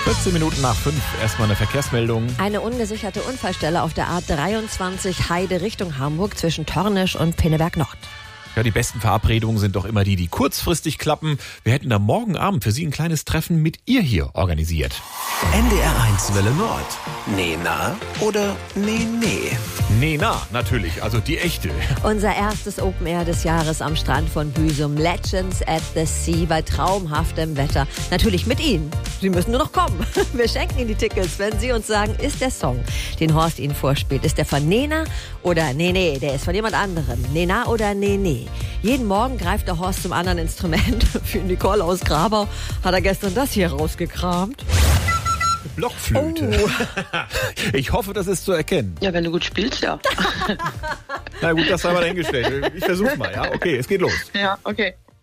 14 Minuten nach 5, erstmal eine Verkehrsmeldung. Eine ungesicherte Unfallstelle auf der A23 Heide Richtung Hamburg zwischen Tornisch und Pinneberg Nord. Ja, die besten Verabredungen sind doch immer die kurzfristig klappen. Wir hätten da morgen Abend für Sie ein kleines Treffen mit ihr hier organisiert. NDR1 Welle Nord. Nee, na oder nee, nee? Nee, na, natürlich, also die echte. Unser erstes Open Air des Jahres am Strand von Büsum. Legends at the Sea bei traumhaftem Wetter. Natürlich mit Ihnen. Sie müssen nur noch kommen. Wir schenken Ihnen die Tickets, wenn Sie uns sagen, ist der Song, den Horst Ihnen vorspielt, ist der von Nena oder nee, der ist von jemand anderem. Nena oder nee. Jeden Morgen greift der Horst zum anderen Instrument. Für Nicole aus Grabau hat er gestern das hier rausgekramt. Blockflöte. Oh. Ich hoffe, das ist zu erkennen. Ja, wenn du gut spielst, ja. Na gut, das sei mal dahingestellt. Ich versuch's mal, ja? Okay, es geht los. Ja, okay.